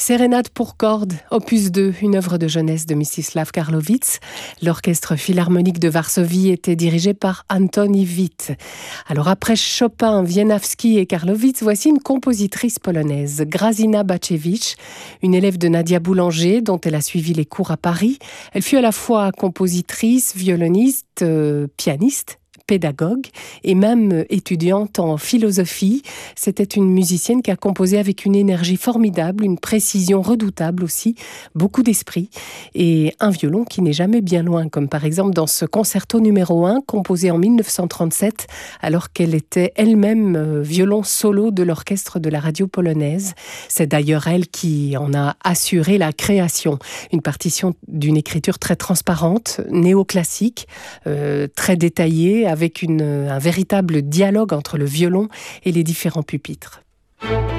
Sérénade pour cordes, opus 2, une œuvre de jeunesse de Mstislav Karlovitz. L'orchestre philharmonique de Varsovie était dirigé par Anton Iwit. Alors après Chopin, Wieniawski et Karlovitz, voici une compositrice polonaise, Grażyna Baczewicz, une élève de Nadia Boulanger dont elle a suivi les cours à Paris. Elle fut à la fois compositrice, violoniste, pianiste, pédagogue et même étudiante en philosophie. C'était une musicienne qui a composé avec une énergie formidable, une précision redoutable aussi, beaucoup d'esprit et un violon qui n'est jamais bien loin, comme par exemple dans ce concerto numéro 1 composé en 1937 alors qu'elle était elle-même violon solo de l'orchestre de la radio polonaise. C'est d'ailleurs elle qui en a assuré la création. Une partition d'une écriture très transparente, néoclassique, très détaillée, avec un véritable dialogue entre le violon et les différents pupitres.